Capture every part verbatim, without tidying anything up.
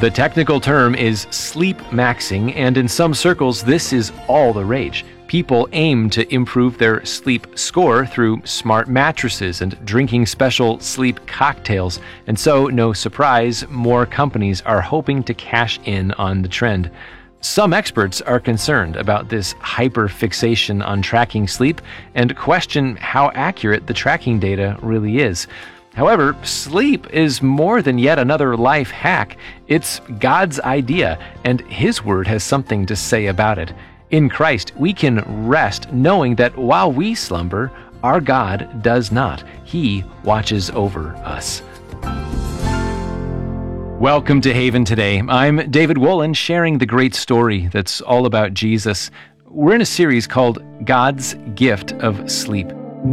The technical term is sleep maxing, and in some circles, this is all the rage. People aim to improve their sleep score through smart mattresses and drinking special sleep cocktails. And so, no surprise, more companies are hoping to cash in on the trend. Some experts are concerned about this hyperfixation on tracking sleep and question how accurate the tracking data really is. However, sleep is more than yet another life hack. It's God's idea, and His Word has something to say about it. In Christ, we can rest knowing that while we slumber, our God does not. He watches over us. Welcome to Haven Today. I'm David Wolin, sharing the great story that's all about Jesus. We're in a series called God's Gift of Sleep.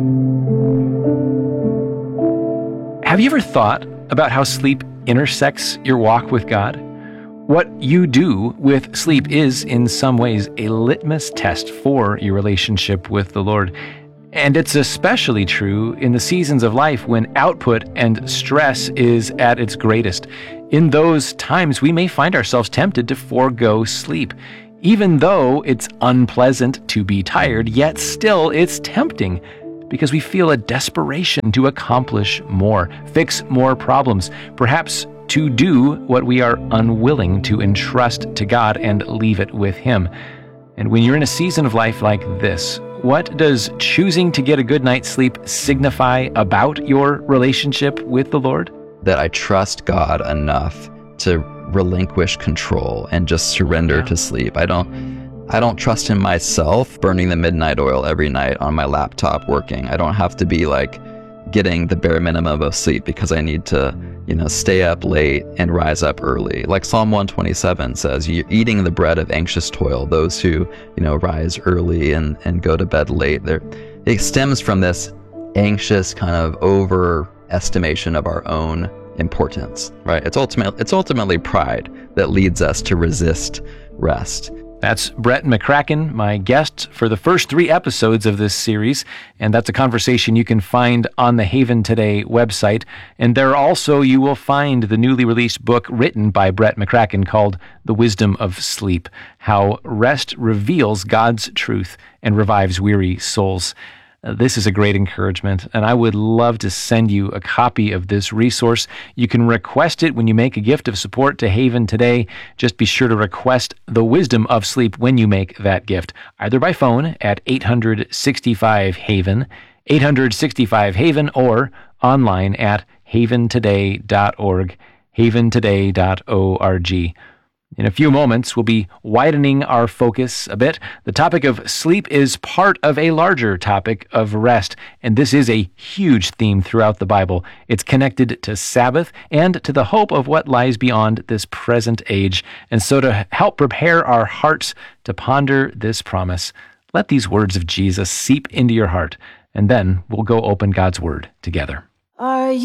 Have you ever thought about how sleep intersects your walk with God? What you do with sleep is, in some ways, a litmus test for your relationship with the Lord. And it's especially true in the seasons of life when output and stress is at its greatest. In those times, we may find ourselves tempted to forego sleep. Even though it's unpleasant to be tired, yet still it's tempting, because we feel a desperation to accomplish more, fix more problems, perhaps to do what we are unwilling to entrust to God and leave it with Him. And when you're in a season of life like this, what does choosing to get a good night's sleep signify about your relationship with the Lord? That I trust God enough to relinquish control and just surrender yeah. to sleep. I don't I don't trust Him myself, burning the midnight oil every night on my laptop working. I don't have to be like getting the bare minimum of sleep because I need to, you know, stay up late and rise up early. Like Psalm one twenty-seven says, you're eating the bread of anxious toil, those who, you know, rise early and, and go to bed late. They're, it stems from this anxious kind of overestimation of our own importance, right? It's ultimately, it's ultimately pride that leads us to resist rest. That's Brett McCracken, my guest for the first three episodes of this series, and that's a conversation you can find on the Haven Today website. And there also you will find the newly released book written by Brett McCracken called The Wisdom of Sleep, How Rest Reveals God's Truth and Revives Weary Souls. Uh, This is a great encouragement, and I would love to send you a copy of this resource. You can request it when you make a gift of support to Haven Today. Just be sure to request The Wisdom of Sleep when you make that gift, either by phone at eight hundred sixty-five Haven, eight hundred sixty-five Haven, or online at haven today dot org, haven today dot org. In a few moments, we'll be widening our focus a bit. The topic of sleep is part of a larger topic of rest, and this is a huge theme throughout the Bible. It's connected to Sabbath and to the hope of what lies beyond this present age. And so to help prepare our hearts to ponder this promise, let these words of Jesus seep into your heart, and then we'll go open God's Word together. Are